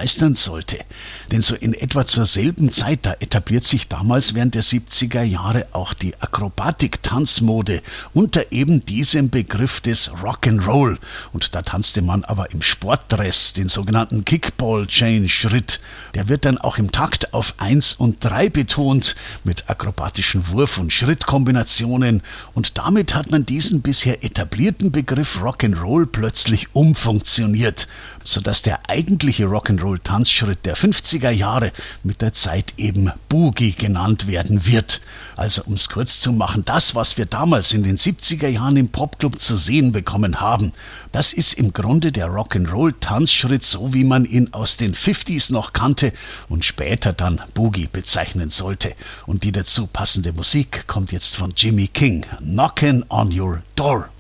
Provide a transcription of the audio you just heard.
begeistern sollte. Denn so in etwa zur selben Zeit, da etabliert sich damals während der 70er Jahre auch die Akrobatik-Tanzmode unter eben diesem Begriff des Rock'n'Roll. Und da tanzte man aber im Sportdress, den sogenannten Kickball-Chain-Schritt. Der wird dann auch im Takt auf 1 und 3 betont, mit akrobatischen Wurf- und Schrittkombinationen. Und damit hat man diesen bisher etablierten Begriff Rock'n'Roll plötzlich umfunktioniert, sodass der eigentliche Rock'n'Roll-Tanzschritt der 50er Jahre mit der Zeit eben Boogie genannt werden wird. Also um es kurz zu machen, das, was wir damals in den 70er Jahren im Popclub zu sehen bekommen haben, das ist im Grunde der Rock'n'Roll-Tanzschritt, so wie man ihn aus den 50s noch kannte und später dann Boogie bezeichnen sollte. Und die dazu passende Musik kommt jetzt von Jimmy King, Knockin' on Your Door.